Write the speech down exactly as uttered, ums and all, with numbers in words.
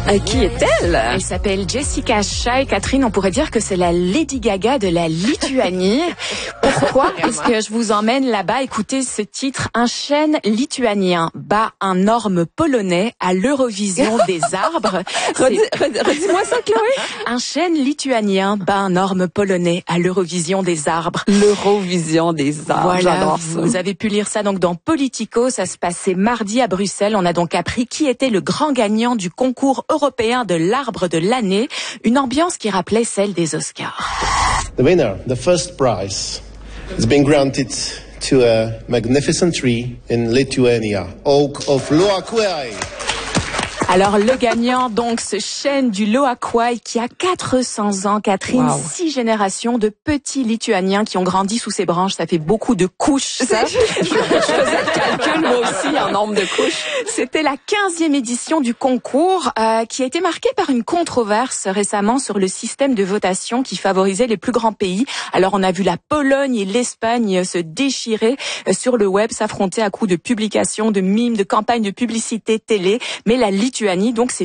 Euh, qui est-elle? Elle s'appelle Jessica Shy. Catherine, on pourrait dire que c'est la Lady Gaga de la Lituanie. Pourquoi est-ce que je vous emmène là-bas? Écoutez ce titre. Un chêne lituanien bat un orme polonais à l'Eurovision des arbres. Redis, redis, redis-moi ça, Chloé. Un chêne lituanien bat un orme polonais à l'Eurovision des arbres. L'Eurovision des arbres. Voilà, J'adore ça. vous avez pu lire ça donc dans Politico. Ça se passait mardi à Bruxelles. On a donc appris qui était le grand gagnant du concours européen de l'arbre de l'année. Une ambiance qui rappelait celle des Oscars. The winner, the first prize, has been granted to a magnificent tree in Lithuania, Oak of Loaquai. Alors le gagnant, donc, ce chêne du Loaquai qui a quatre cents ans, Catherine, Wow. six générations de petits Lituaniens qui ont grandi sous ses branches. Ça fait beaucoup de couches, ça. Je, je, je faisais le calcul, moi aussi, en nombre de couches. C'était la quinzième édition du concours euh, qui a été marquée par une controverse récemment sur le système de votation qui favorisait les plus grands pays. Alors on a vu la Pologne et l'Espagne se déchirer euh, sur le web, s'affronter à coups de publications, de mimes, de campagnes de publicité télé. Mais la Lituanie, donc, c'est